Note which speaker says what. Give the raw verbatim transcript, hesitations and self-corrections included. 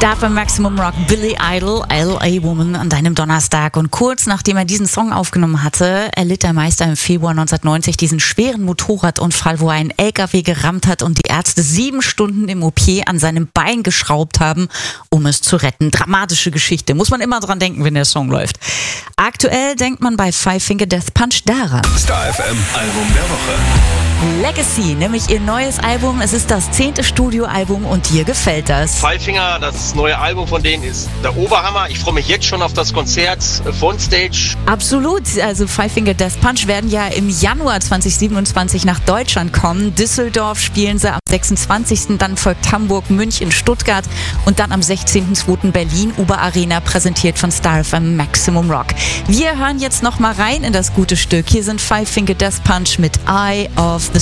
Speaker 1: Star beim Maximum Rock, Billy Idol, L A Woman an deinem Donnerstag. Und kurz nachdem er diesen Song aufgenommen hatte, erlitt der Meister im Februar neunzehnhundertneunzig diesen schweren Motorradunfall, wo er einen L K W gerammt hat und die Ärzte sieben Stunden im O P an seinem Bein geschraubt haben, um es zu retten. Dramatische Geschichte, muss man immer dran denken, wenn der Song läuft. Aktuell denkt man bei Five Finger Death Punch daran.
Speaker 2: Star F M Album der Woche.
Speaker 1: Legacy, nämlich ihr neues Album. Es ist das zehnte Studioalbum und dir gefällt das.
Speaker 3: Five Finger, das neue Album von denen ist der Oberhammer. Ich freue mich jetzt schon auf das Konzert von Stage.
Speaker 1: Absolut, also Five Finger Death Punch werden ja im Januar zweitausendsiebenundzwanzig nach Deutschland kommen. Düsseldorf spielen sie am sechsundzwanzigsten Dann folgt Hamburg, München, Stuttgart und dann am sechzehnten zweiten Berlin, Uber Arena, präsentiert von Star F M Maximum Rock. Wir hören jetzt noch mal rein in das gute Stück. Hier sind Five Finger Death Punch mit Eye of the